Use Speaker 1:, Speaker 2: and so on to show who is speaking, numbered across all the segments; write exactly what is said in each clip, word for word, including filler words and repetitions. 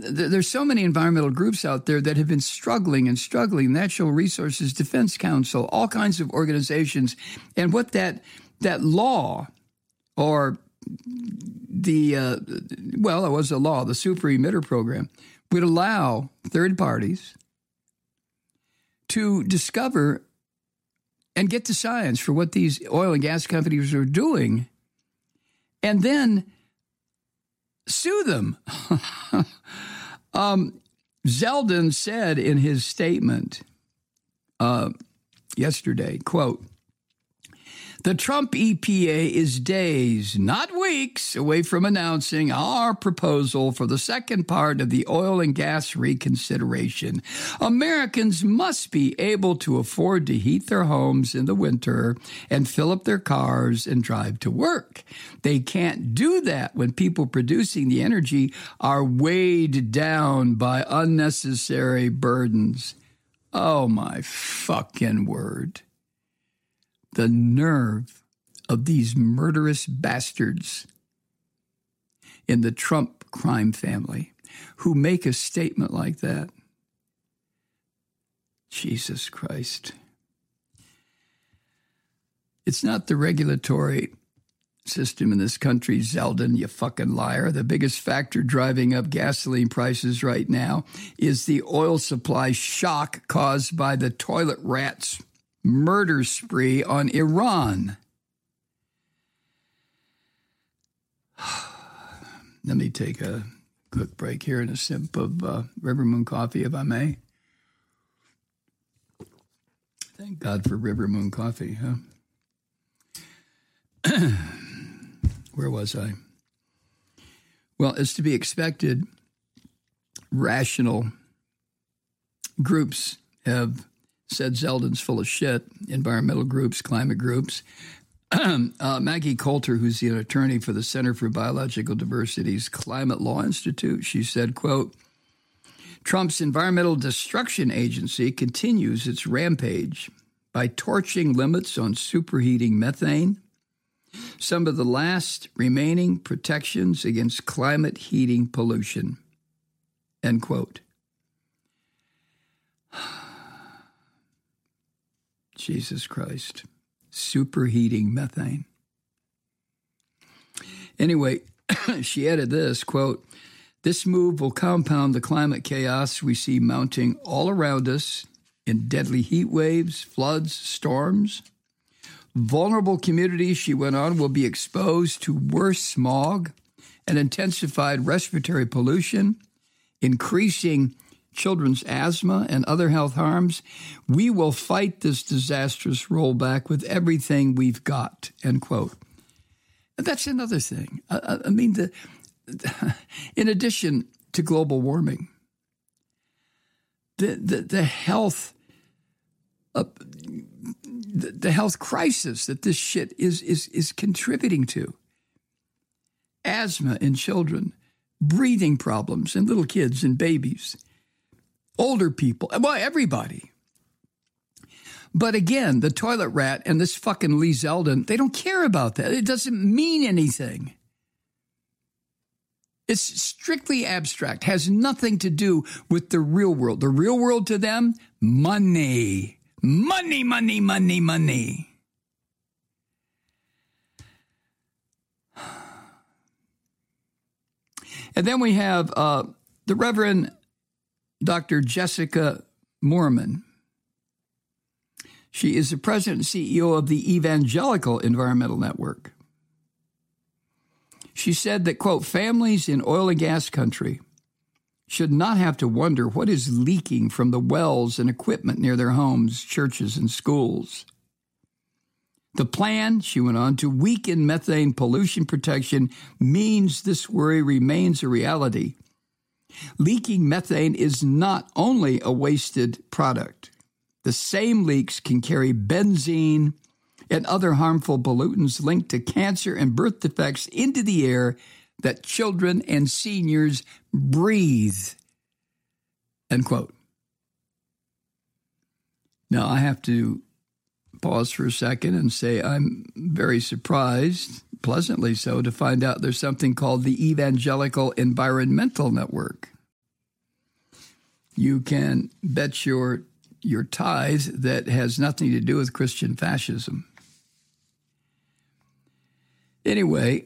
Speaker 1: th- there's so many environmental groups out there that have been struggling and struggling. Natural Resources Defense Council, all kinds of organizations. And what that that law or the, uh, well, it was a law, the super emitter program, would allow third parties to discover and get the science for what these oil and gas companies are doing, and then sue them. um, Zeldin said in his statement uh, yesterday, quote, "The Trump E P A is days, not weeks, away from announcing our proposal for the second part of the oil and gas reconsideration. Americans must be able to afford to heat their homes in the winter and fill up their cars and drive to work. They can't do that when people producing the energy are weighed down by unnecessary burdens." Oh, my fucking word. The nerve of these murderous bastards in the Trump crime family who make a statement like that. Jesus Christ. It's not the regulatory system in this country, Zeldin, you fucking liar. The biggest factor driving up gasoline prices right now is the oil supply shock caused by the toilet rats murder spree on Iran. Let me take a quick break here and a sip of uh, River Moon coffee, if I may. Thank God for River Moon coffee, huh? Where was I? Well, as to be expected, rational groups have said Zeldin's full of shit, environmental groups, climate groups. uh, Maggie Coulter, who's the attorney for the Center for Biological Diversity's Climate Law Institute, she said, quote, "Trump's Environmental Destruction Agency continues its rampage by torching limits on superheating methane, some of the last remaining protections against climate heating pollution," end quote. Jesus Christ. Superheating methane. Anyway, she added this, quote, "This move will compound the climate chaos we see mounting all around us in deadly heat waves, floods, storms. Vulnerable communities," she went on, "will be exposed to worse smog and intensified respiratory pollution, increasing children's asthma and other health harms. We will fight this disastrous rollback with everything we've got," end quote. And that's another thing. I, I mean, the, in addition to global warming, the the, the health uh, the, the health crisis that this shit is is is contributing to. Asthma in children, breathing problems in little kids and babies, older people, well, everybody. But again, the toilet rat and this fucking Lee Zeldin, they don't care about that. It doesn't mean anything. It's strictly abstract, has nothing to do with the real world. The real world to them, money. Money, money, money, money. And then we have uh, the Reverend Doctor Jessica Moorman. She is the president and C E O of the Evangelical Environmental Network. She said that, quote, "Families in oil and gas country should not have to wonder what is leaking from the wells and equipment near their homes, churches, and schools. The plan," she went on, "to weaken methane pollution protection means this worry remains a reality. Leaking methane is not only a wasted product. The same leaks can carry benzene and other harmful pollutants linked to cancer and birth defects into the air that children and seniors breathe," end quote. Now, I have to pause for a second and say I'm very surprised, pleasantly so, to find out there's something called the Evangelical Environmental Network. you can bet your your tithe that has nothing to do with Christian fascism. Anyway,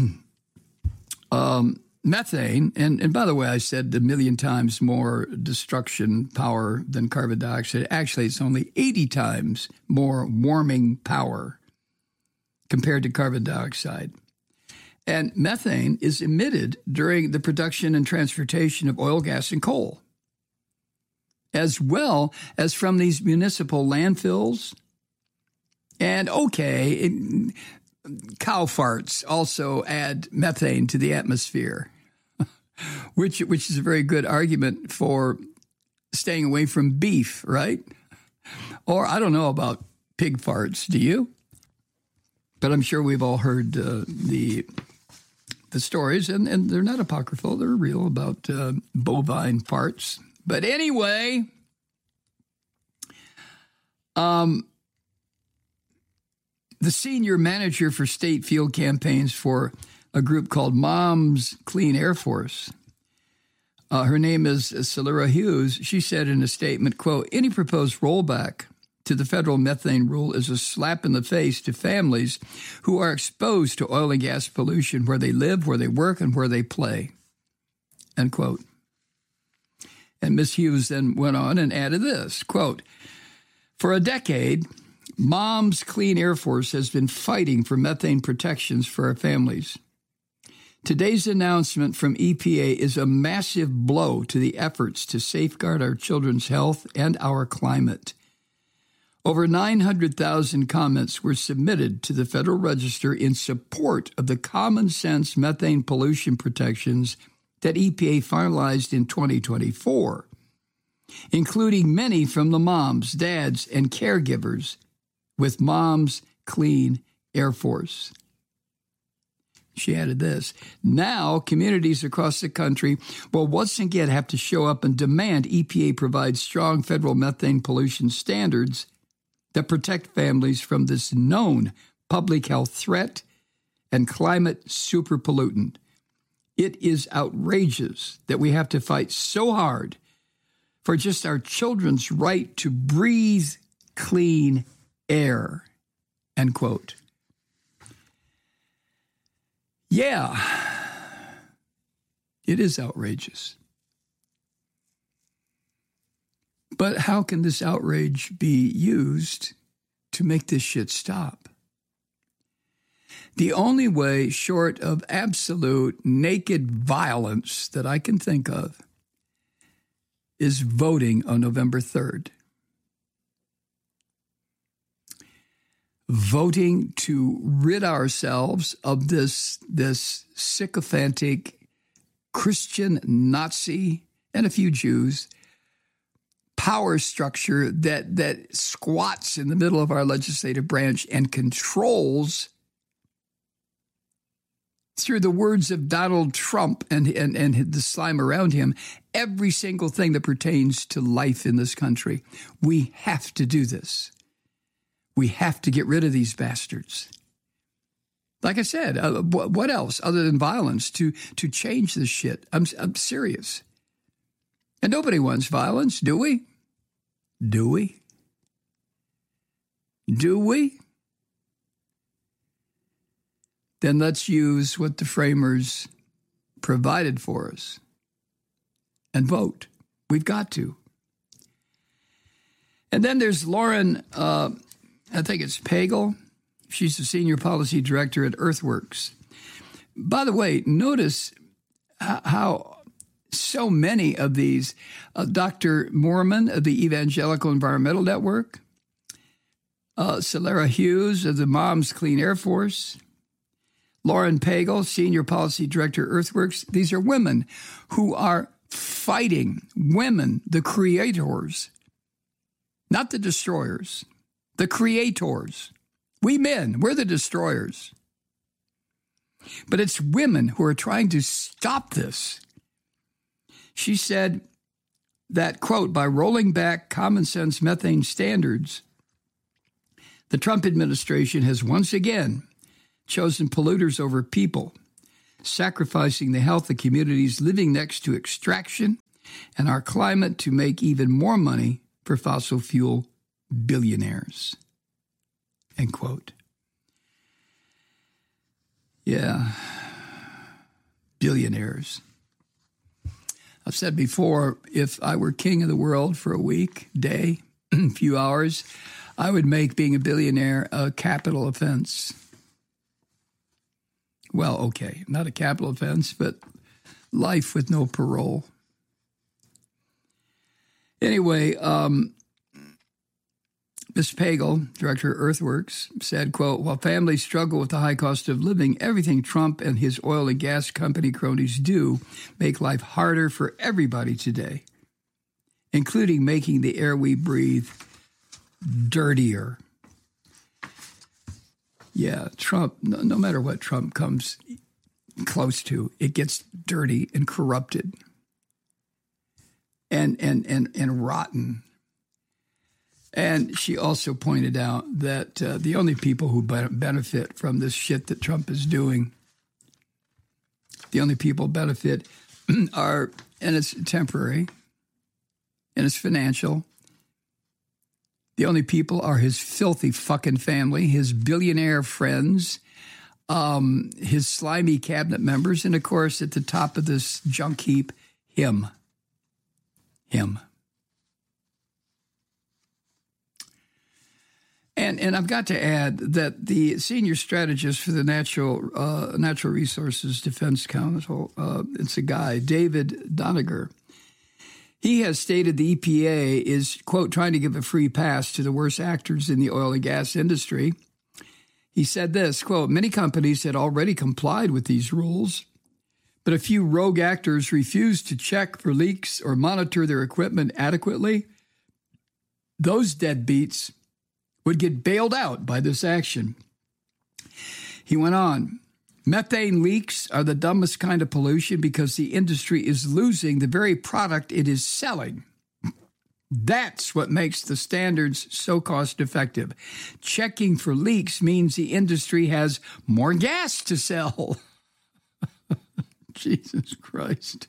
Speaker 1: um, methane, and, and by the way, I said a million times more destruction power than carbon dioxide. Actually, it's only eighty times more warming power compared to carbon dioxide. And methane is emitted during the production and transportation of oil, gas, and coal, as well as from these municipal landfills. And okay, it, cow farts also add methane to the atmosphere, which which is a very good argument for staying away from beef, right? Or I don't know about pig farts. Do you? But I'm sure we've all heard uh, the the stories, and, and they're not apocryphal. They're real about uh, bovine farts. But anyway, um, the senior manager for state field campaigns for a group called Moms Clean Air Force, uh, her name is Celera Hughes. She said in a statement, quote, "Any proposed rollback to the federal methane rule is a slap in the face to families who are exposed to oil and gas pollution where they live, where they work, and where they play," end quote. And Miz Hughes then went on and added this, quote, "For a decade, Moms Clean Air Force has been fighting for methane protections for our families. Today's announcement from E P A is a massive blow to the efforts to safeguard our children's health and our climate. Over nine hundred thousand comments were submitted to the Federal Register in support of the common sense methane pollution protections that E P A finalized in twenty twenty-four, including many from the moms, dads, and caregivers with Moms Clean Air Force." She added this, "Now, communities across the country will once again have to show up and demand E P A provides strong federal methane pollution standards that protect families from this known public health threat and climate superpollutant. It is outrageous that we have to fight so hard for just our children's right to breathe clean air," end quote. Yeah, it is outrageous. But how can this outrage be used to make this shit stop? The only way, short of absolute naked violence that I can think of, is voting on November third. Voting to rid ourselves of this, this sycophantic Christian Nazi and a few Jews power structure that that squats in the middle of our legislative branch and controls, through the words of Donald Trump and, and, and the slime around him, every single thing that pertains to life in this country. We have to do this. We have to get rid of these bastards. Like I said, uh, what else other than violence to, to change this shit? I'm, I'm serious. And nobody wants violence, do we? Do we? Do we? Then let's use what the framers provided for us and vote. We've got to. And then there's Lauren, uh, I think it's Pagel. She's the senior policy director at Earthworks. By the way, notice how so many of these, uh, Doctor Moorman of the Evangelical Environmental Network, uh, Celera Hughes of the Moms Clean Air Force, Lauren Pagel, Senior Policy Director, Earthworks. These are women who are fighting, women, the creators, not the destroyers, the creators. We men, we're the destroyers. But it's women who are trying to stop this. She said that, quote, by rolling back common sense methane standards, the Trump administration has once again chosen polluters over people, sacrificing the health of communities living next to extraction and our climate to make even more money for fossil fuel billionaires. End quote. Yeah, billionaires. I've said before, if I were king of the world for a week, day, a few hours, I would make being a billionaire a capital offense. Well, okay, not a capital offense, but life with no parole. Anyway, um, Miz Pagel, director of Earthworks, said, quote, while families struggle with the high cost of living, everything Trump and his oil and gas company cronies do make life harder for everybody today, including making the air we breathe dirtier. Yeah, Trump, no, no matter what Trump comes close to, it gets dirty and corrupted and and and, and rotten. And she also pointed out that uh, the only people who be- benefit from this shit that Trump is doing, the only people benefit are, and it's temporary, and it's financial. The only people are his filthy fucking family, his billionaire friends, um, his slimy cabinet members, and of course, at the top of this junk heap, him. Him. And and I've got to add that the senior strategist for the Natural uh, Natural Resources Defense Council, uh, it's a guy, David Doniger. He has stated the E P A is, quote, trying to give a free pass to the worst actors in the oil and gas industry. He said this, quote, many companies had already complied with these rules, but a few rogue actors refused to check for leaks or monitor their equipment adequately. Those deadbeats would get bailed out by this action. He went on, methane leaks are the dumbest kind of pollution because the industry is losing the very product it is selling. That's what makes the standards so cost effective. Checking for leaks means the industry has more gas to sell. Jesus Christ.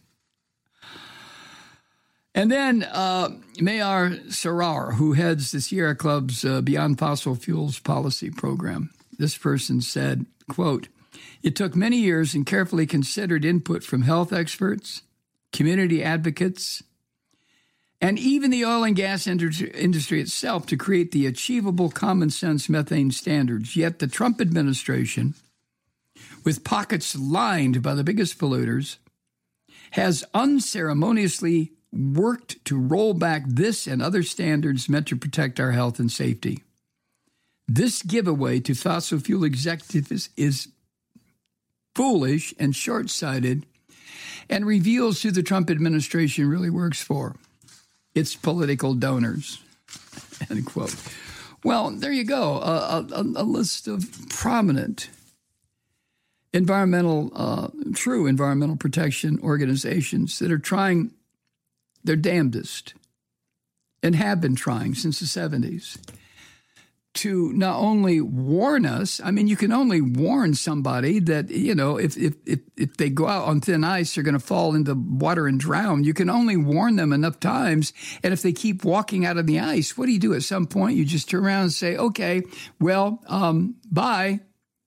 Speaker 1: And then uh, Mayor Sarar, who heads the Sierra Club's uh, Beyond Fossil Fuels policy program. This person said, quote, it took many years and carefully considered input from health experts, community advocates, and even the oil and gas industry itself to create the achievable common sense methane standards. Yet the Trump administration, with pockets lined by the biggest polluters, has unceremoniously worked to roll back this and other standards meant to protect our health and safety. This giveaway to fossil fuel executives is foolish and short-sighted and reveals who the Trump administration really works for. Its political donors, end quote. Well, there you go, a, a, a list of prominent environmental, uh, true environmental protection organizations that are trying their damnedest and have been trying since the seventies to not only warn us, I mean, you can only warn somebody that, you know, if if if, if they go out on thin ice, they're going to fall into water and drown. You can only warn them enough times. And if they keep walking out on the ice, what do you do? At some point, you just turn around and say, okay, well, um, bye.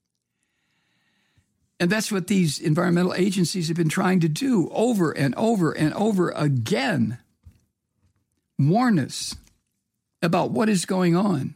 Speaker 1: And that's what these environmental agencies have been trying to do over and over and over again. Warn us about what is going on.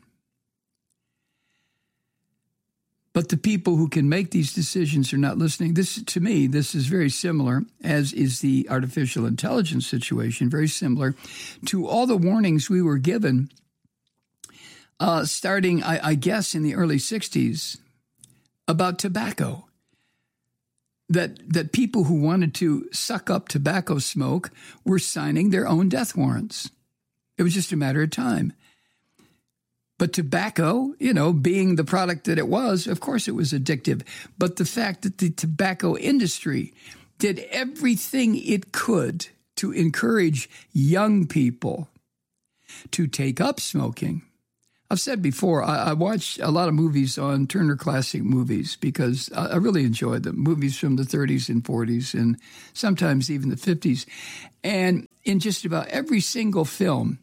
Speaker 1: But the people who can make these decisions are not listening. This, to me, this is very similar, as is the artificial intelligence situation, very similar to all the warnings we were given uh, starting, I, I guess, in the early sixties about tobacco. That that people who wanted to suck up tobacco smoke were signing their own death warrants. It was just a matter of time. But tobacco, you know, being the product that it was, of course it was addictive. But the fact that the tobacco industry did everything it could to encourage young people to take up smoking, I've said before, I, I watch a lot of movies on Turner Classic Movies because I, I really enjoy them. Movies from the thirties and forties and sometimes even the fifties. And in just about every single film,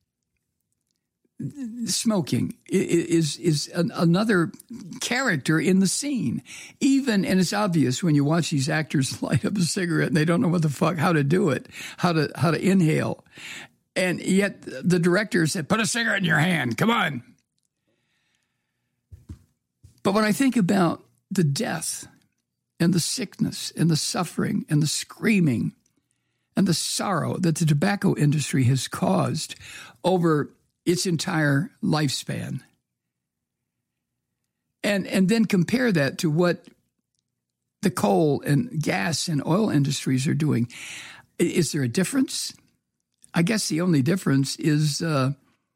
Speaker 1: smoking is is an, another character in the scene. Even, and it's obvious when you watch these actors light up a cigarette and they don't know what the fuck, how to do it, how to how to inhale. And yet the director said, put a cigarette in your hand. Come on. But when I think about the death and the sickness and the suffering and the screaming and the sorrow that the tobacco industry has caused over its entire lifespan, and, and then compare that to what the coal and gas and oil industries are doing, is there a difference? I guess the only difference is uh,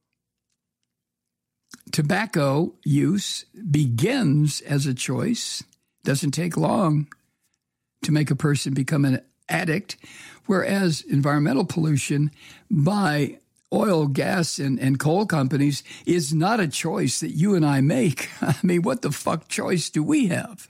Speaker 1: tobacco use begins as a choice. Doesn't take long to make a person become an addict, whereas environmental pollution by oil, gas, and, and coal companies is not a choice that you and I make. I mean, what the fuck choice do we have?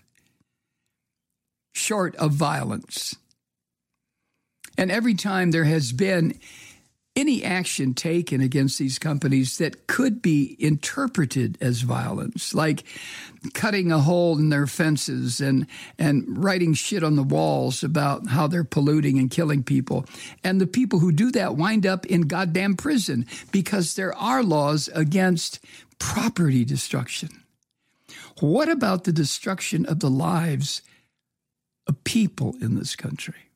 Speaker 1: Short of violence. And every time there has been any action taken against these companies that could be interpreted as violence, like cutting a hole in their fences and, and writing shit on the walls about how they're polluting and killing people. And the people who do that wind up in goddamn prison because there are laws against property destruction. What about the destruction of the lives of people in this country?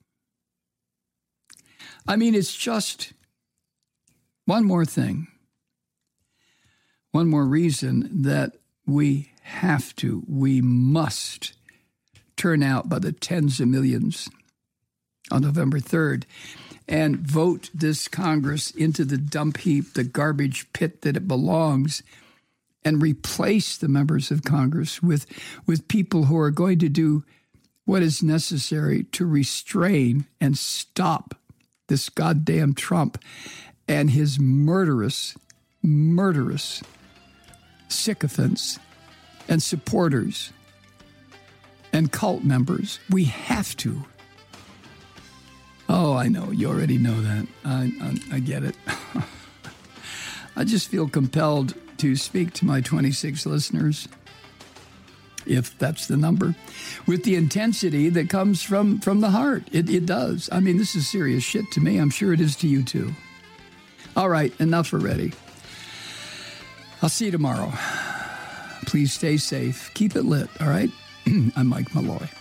Speaker 1: I mean, it's just one more thing, one more reason that we have to, we must turn out by the tens of millions on November third and vote this Congress into the dump heap, the garbage pit that it belongs, and replace the members of Congress with, with people who are going to do what is necessary to restrain and stop this goddamn Trump and his murderous, murderous sycophants and supporters and cult members. We have to. Oh, I know. You already know that. I, I, I get it. I just feel compelled to speak to my twenty-six listeners, if that's the number, with the intensity that comes from, from the heart. It, it does. I mean, this is serious shit to me. I'm sure it is to you, too. All right, enough already. I'll see you tomorrow. Please stay safe. Keep it lit, all right? I'm Mike Malloy.